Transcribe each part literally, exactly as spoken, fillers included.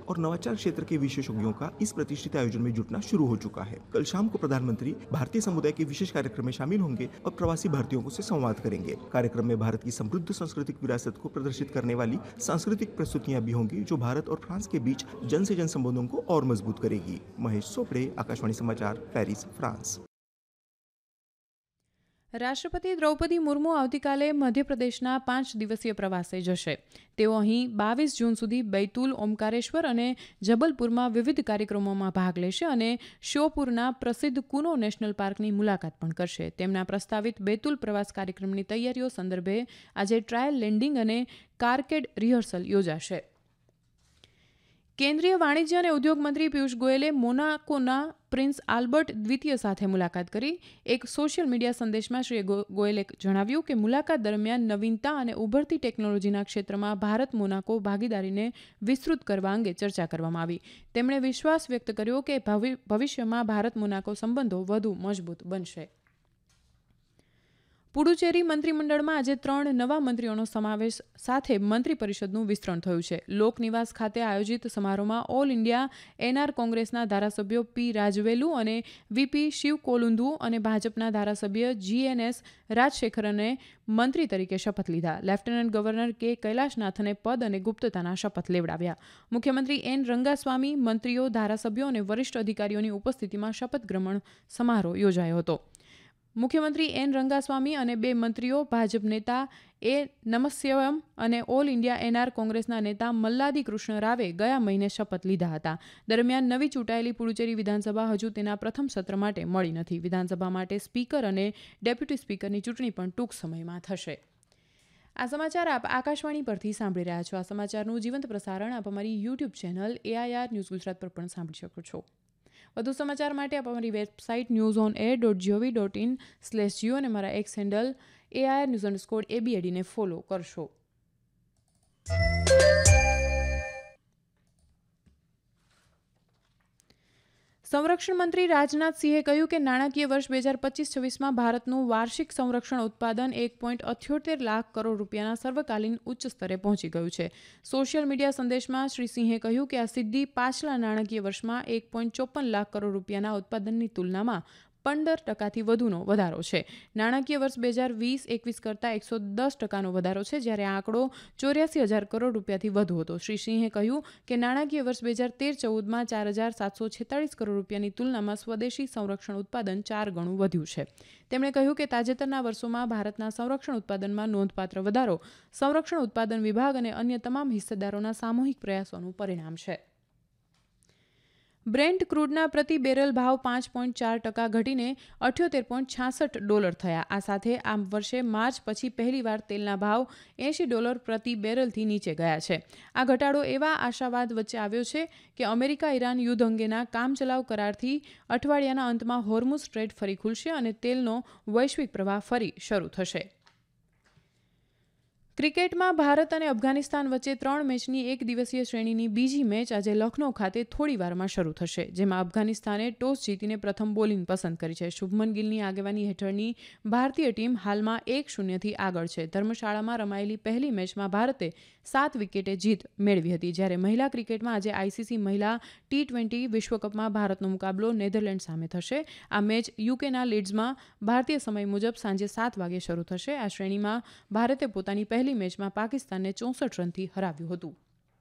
और नवाचार क्षेत्र के विशेषज्ञों का इस प्रतिष्ठित आयोजन में जुटना शुरू हो चुका है। कल शाम को प्रधानमंत्री भारतीय समुदाय के विशेष कार्यक्रम में शामिल होंगे और प्रवासी भारतीयों से संवाद करेंगे। कार्यक्रम में भारत की समृद्ध सांस्कृतिक विरासत को प्रदर्शित करने वाली सांस्कृतिक प्रस्तुतियां भी होंगी, जो भारत और फ्रांस के बीच जन से जन संबंधों को और मजबूत करेगी। महेश सोपड़े, आकाशवाणी समाचार, पेरिस, फ्रांस। રાષ્ટ્રપતિ દ્રૌપદી મુર્મુ આવતીકાલે મધ્યપ્રદેશના પાંચ દિવસીય પ્રવાસે જશે. તેઓ અહીં બાવીસ જૂન સુધી બૈતુલ ઓમકારેશ્વર અને જબલપુરમાં વિવિધ કાર્યક્રમોમાં ભાગ લેશે અને શ્યોપુરના પ્રસિદ્ધ કુનો નેશનલ પાર્કની મુલાકાત પણ કરશે. તેમના પ્રસ્તાવિત બૈતુલ પ્રવાસ કાર્યક્રમની તૈયારીઓ સંદર્ભે આજે ટ્રાયલ લેન્ડિંગ અને કારકેડ રિહર્સલ યોજાશે. કેન્દ્રીય વાણિજ્ય અને ઉદ્યોગ મંત્રી પિયુષ ગોયલે મોનાકોના પ્રિન્સ આલ્બર્ટ દ્વિતીય સાથે મુલાકાત કરી. એક સોશિયલ મીડિયા સંદેશમાં શ્રી ગોયલે જણાવ્યું કે મુલાકાત દરમિયાન નવીનતા અને ઉભરતી ટેકનોલોજીના ક્ષેત્રમાં ભારત મોનાકો ભાગીદારીને વિસ્તૃત કરવા અંગે ચર્ચા કરવામાં આવી. તેમણે વિશ્વાસ વ્યક્ત કર્યો કે ભવિષ્યમાં ભારત મોનાકો સંબંધો વધુ મજબૂત બનશે. પુડુચેરી મંત્રીમંડળમાં આજે ત્રણ નવા મંત્રીઓનો સમાવેશ સાથે મંત્રી પરિષદનું વિસ્તરણ થયું છે. લોકનિવાસ ખાતે આયોજિત સમારોહમાં ઓલ ઇન્ડિયા એનઆર કોંગ્રેસના ધારાસભ્યો પી રાજવેલુ અને વીપી શિવ કોલુંધુ અને ભાજપના ધારાસભ્ય જીએનએસ રાજશેખરને મંત્રી તરીકે શપથ લીધા. લેફ્ટનન્ટ ગવર્નર કે કૈલાશનાથને પદ અને ગુપ્તતાના શપથ લેવડાવ્યા. મુખ્યમંત્રી એન રંગાસ્વામી, મંત્રીઓ, ધારાસભ્યો અને વરિષ્ઠ અધિકારીઓની ઉપસ્થિતિમાં શપથ ગ્રહણ સમારોહ યોજાયો હતો. મુખ્યમંત્રી એન રંગાસ્વામી અને બે મંત્રીઓ, ભાજપ નેતા એ નમસ્યવમ અને ઓલ ઇન્ડિયા એનઆર કોંગ્રેસના નેતા મલ્લાદી કૃષ્ણ રાવે ગયા મહિને શપથ લીધા હતા. દરમિયાન નવી ચૂંટાયેલી પુડુચેરી વિધાનસભા હજુ તેના પ્રથમ સત્ર માટે મળી નથી. વિધાનસભા માટે સ્પીકર અને ડેપ્યુટી સ્પીકરની ચૂંટણી પણ ટૂંક સમયમાં થશે. આ સમાચાર આપ આકાશવાણી પરથી સાંભળી રહ્યા છો. આ સમાચારનું જીવંત પ્રસારણ આપ અમારી YouTube channel AIR news Gujarat પર પણ સાંભળી શકો છો. વધુ સમાચાર માટે આપ અમારી website news on air dot GOV dot in slash Jio અને મારા x handle AIR news underscore એબીએડીને follow કરશો. સંરક્ષણ મંત્રી રાજનાથસિંહે કહ્યું કે નાણાકીય વર્ષ બે હજાર પચીસ છવ્વીસમાં ભારતનું વાર્ષિક સંરક્ષણ ઉત્પાદન એક પોઈન્ટ અઠ્યોતેર લાખ કરોડ રૂપિયાના સર્વકાલીન ઉચ્ચ સ્તરે પહોંચી ગયું છે. સોશિયલ મીડિયા સંદેશમાં શ્રી સિંહે કહ્યું કે આ સિદ્ધિ પાછલા નાણાકીય વર્ષમાં એક પોઈન્ટ ચોપન લાખ કરોડ રૂપિયાના ઉત્પાદનની તુલનામાં પંદર ટકાથી વધુનો વધારો છે. નાણાકીય વર્ષ બે હજાર વીસ એકવીસ કરતાં એકસો દસ ટકાનો વધારો છે, જ્યારે આ આંકડો ચોર્યાસી હજાર કરોડ રૂપિયાથી વધુ હતો. શ્રી સિંહે કહ્યું કે નાણાકીય વર્ષ બે હજાર તેર ચૌદમાં ચાર હજાર સાતસો છેતાળીસ કરોડ રૂપિયાની તુલનામાં સ્વદેશી સંરક્ષણ ઉત્પાદન ચાર ગણું વધ્યું છે. તેમણે કહ્યું કે તાજેતરના વર્ષોમાં ભારતના સંરક્ષણ ઉત્પાદનમાં નોંધપાત્ર વધારો સંરક્ષણ ઉત્પાદન વિભાગ અને અન્ય તમામ હિસ્સેદારોના સામૂહિક પ્રયાસોનું પરિણામ છે. બ્રેન્ટ ક્રૂડના પ્રતિ બેરલ ભાવ પાંચ પોઈન્ટ ચાર ટકા ઘટીને અઠ્યોતેર પોઈન્ટ છાસઠ ડોલર થયા. આ સાથે આ વર્ષે માર્ચ પછી પહેલીવાર તેલના ભાવ એંશી ડોલર પ્રતિ બેરલથી નીચે ગયા છે. આ ઘટાડો એવા આશાવાદ વચ્ચે આવ્યો છે કે અમેરિકા ઈરાન યુદ્ધ અંગેના કામચલાઉ કરારથી અઠવાડિયાના અંતમાં હોર્મુઝ સ્ટ્રેટ ફરી ખુલશે અને તેલનો વૈશ્વિક પ્રવાહ ફરી શરૂ થશે. ક્રિકેટમાં ભારત અને અફઘાનિસ્તાન વચ્ચે ત્રણ મેચની એક દિવસીય શ્રેણીની બીજી મેચ આજે લખનૌ ખાતે થોડીવારમાં શરૂ થશે, જેમાં અફઘાનિસ્તાને ટોસ જીતીને પ્રથમ બોલિંગ પસંદ કરી છે. શુભમન ગિલની આગેવાની હેઠળની ભારતીય ટીમ હાલમાં એક શૂન્યથી આગળ છે. ધર્મશાળામાં રમાયેલી પહેલી મેચમાં ભારતે સાત વિકેટે જીત મેળવી હતી, જ્યારે મહિલા ક્રિકેટમાં આજે આઈસીસી મહિલા ટી ટ્વેન્ટી વિશ્વકપમાં ભારતનો મુકાબલો નેધરલેન્ડ સામે થશે. આ મેચ યુકેના લીડ્સમાં ભારતીય સમય મુજબ સાંજે સાત વાગે શરૂ થશે. આ શ્રેણીમાં ભારતે પોતાની પહેલી મેચમાં પાકિસ્તાનને ચોસઠ રનથી હરાવ્યું હતું.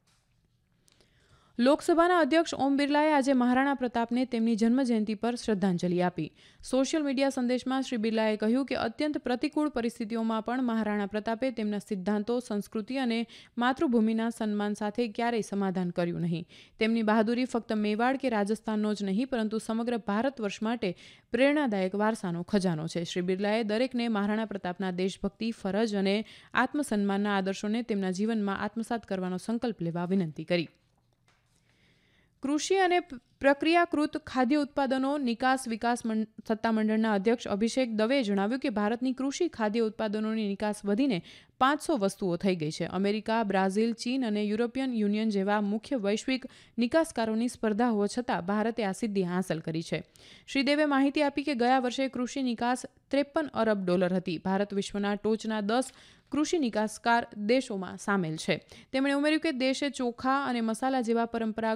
લોકસભાના અધ્યક્ષ ઓમ બિરલાએ આજે મહારાણા પ્રતાપને તેમની જન્મજયંતિ પર શ્રદ્ધાંજલિ આપી. સોશિયલ મીડિયા સંદેશમાં શ્રી બિરલાએ કહ્યું કે અત્યંત પ્રતિકૂળ પરિસ્થિતિઓમાં પણ મહારાણા પ્રતાપે તેમના સિદ્ધાંતો, સંસ્કૃતિ અને માતૃભૂમિના સન્માન સાથે ક્યારેય સમાધાન કર્યું નહીં. તેમની બહાદુરી ફક્ત મેવાડ કે રાજસ્થાનનો જ નહીં, પરંતુ સમગ્ર ભારત વર્ષ માટે પ્રેરણાદાયક વારસાનો ખજાનો છે. શ્રી બિરલાએ દરેકને મહારાણા પ્રતાપના દેશભક્તિ, ફરજ અને આત્મસન્માનના આદર્શોને તેમના જીવનમાં આત્મસાત કરવાનો સંકલ્પ લેવા વિનંતી કરી. કૃષિ અને પ્રક્રિયાકૃત ખાદ્ય ઉત્પાદનો નિકાસ વિકાસ સત્તામંડળના અધ્યક્ષ અભિષેક દવેએ જણાવ્યું કે ભારતની કૃષિ ખાદ્ય ઉત્પાદનોની નિકાસ વધીને પાંચસો વસ્તુઓ થઈ ગઈ છે. અમેરિકા, બ્રાઝિલ, ચીન અને યુરોપિયન યુનિયન જેવા મુખ્ય વૈશ્વિક નિકાસકારોની સ્પર્ધા હોવા છતાં ભારતે આ સિદ્ધિ હાંસલ કરી છે. શ્રી દેવે માહિતી આપી કે ગયા વર્ષે કૃષિ નિકાસ ત્રેપન અરબ ડોલર હતી. ભારત વિશ્વના ટોચના દસ કૃષિ નિકાસકાર દેશોમાં સામેલ છે. તેમણે ઉમેર્યું કે દેશે ચોખા અને મસાલા જેવા પરંપરાગત